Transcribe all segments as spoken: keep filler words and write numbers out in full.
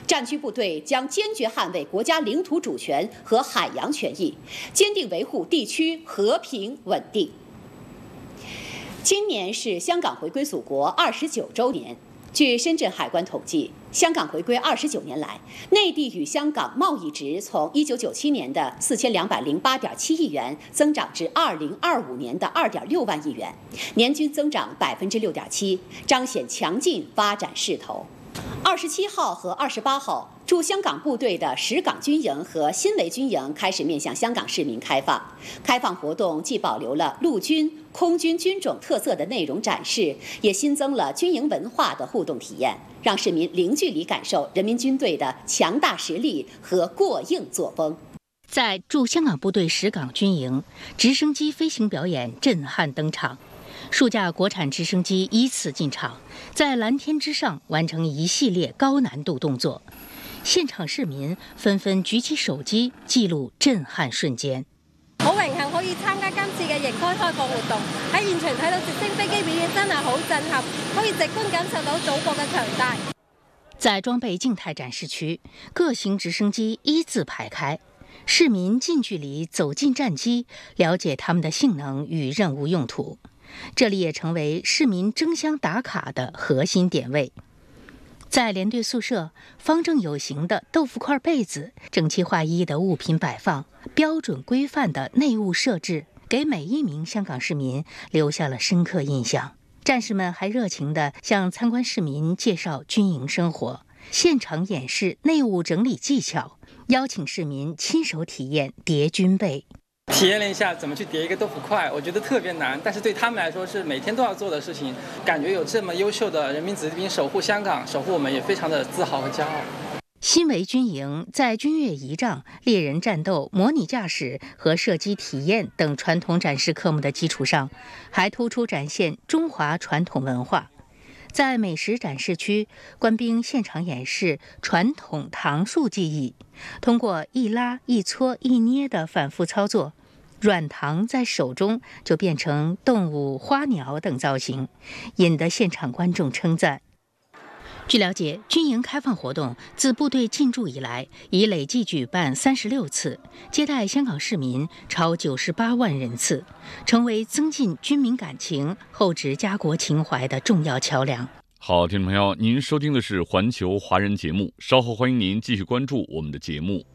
战区部队将坚决捍卫国家领土主权和海洋权益，坚定维护地区和平稳定。今年是香港回归祖国二十九周年。据深圳海关统计，香港回归二十九年来，内地与香港贸易值从一九九七年的四千两百零八点七亿元增长至二零二五年的二点六万亿元，年均增长百分之六点七，彰显强劲发展势头。二十七号和二十八号，驻香港部队的石港军营和新围军营开始面向香港市民开放。开放活动既保留了陆军、空军军种特色的内容展示，也新增了军营文化的互动体验，让市民零距离感受人民军队的强大实力和过硬作风。 在驻香港部队石港军营，直升机飞行表演震撼登场。数架国产直升机依次进场，在蓝天之上完成一系列高难度动作。现場市民紛紛舉起手機記錄震撼瞬間。 好榮幸可以參加今次嘅迎開開放活動，喺現場睇到直升飛機表演真係好震撼，可以直觀感受到祖國嘅強大。 在裝備靜態展示區，各型直升機一字排開，市民近距離走進戰機，了解它們的性能與任務用途。這裡也成為市民爭相打卡的核心點位。在連隊宿舍，方正有型的豆腐塊被子，整齊劃一的物品擺放，標準規範的內務設置，給每一名香港市民留下了深刻印象。戰士們還熱情地向參觀市民介紹軍營生活，現場演示內務整理技巧，邀請市民親手體驗疊軍被。 體驗了一下怎麼去疊一個豆腐塊，我覺得特別難，但是對他們來說是每天都要做的事情。感覺有這麼優秀的人民子弟兵守護香港，守護我們，也非常的自豪和驕傲。 新圍軍營在軍樂儀仗、獵人戰鬥、模擬駕駛和射擊體驗等傳統展示科目的基礎上，還突出展現中華傳統文化。在美食展示區，官兵現場演示傳統糖術技藝，通過一拉、一搓、一捏的反覆操作，軟糖在手中就變成動物、花鳥等造型，引得現場觀眾稱讚。據了解，軍營開放活動自部隊進駐以來，已累計舉辦三十六次，接待香港市民超九十八萬人次，成為增進軍民感情、厚植家國情懷的重要橋樑。 好，聽眾朋友，您收聽的是環球華人節目，稍後歡迎您繼續關注我們的節目。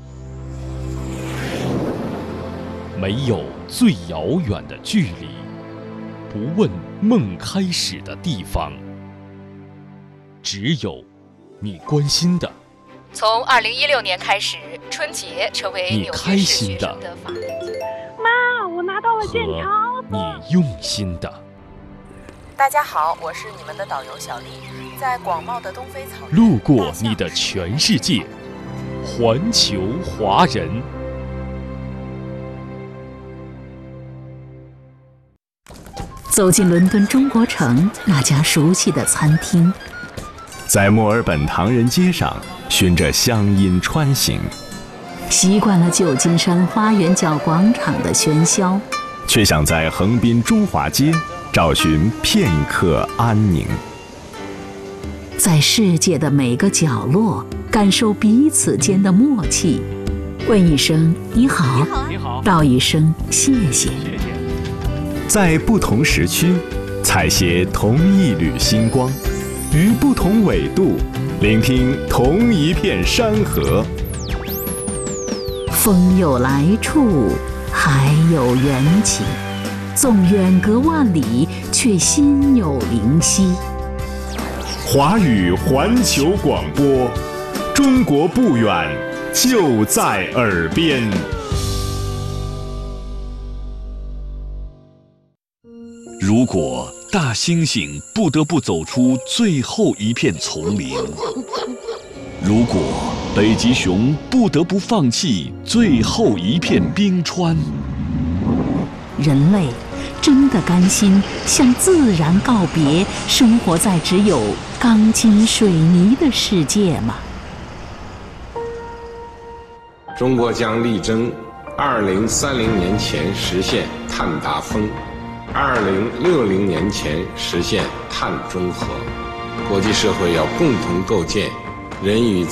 沒有最遙遠的距離，不問夢開始的地方，只有你關心的。 從二零一六年開始，春節成為紐約市學生的法定節。 媽，我拿到了健康。 你用心的。 大家好，我是你們的導遊小麗，在廣袤的東非草原， 路過你的全世界，環球華人。 走進倫敦中國城那家熟悉的餐廳， 在墨爾本唐人街上循着鄉音穿行， 習慣了舊金山花園角廣場的喧囂， 卻想在橫濱中華街找尋片刻安寧。 在世界的每個角落感受彼此間的默契，問一聲你好， 你好， 道一聲謝謝。 在不同時區採寫同一縷星光，於不同緯度聆聽同一片山河。 風有來處，海有緣起，縱遠隔萬里，卻心有靈犀。 華語環球廣播，中國不遠，就在耳邊。 如果大猩猩不得不走出最後一片叢林，如果北極熊不得不放棄最後一片冰川， 人類真的甘心向自然告別，生活在只有鋼筋水泥的世界嗎？ 中國將力爭二零三零年前實現碳達峰，二零六零年前實現碳中和。國際社會要共同構建人與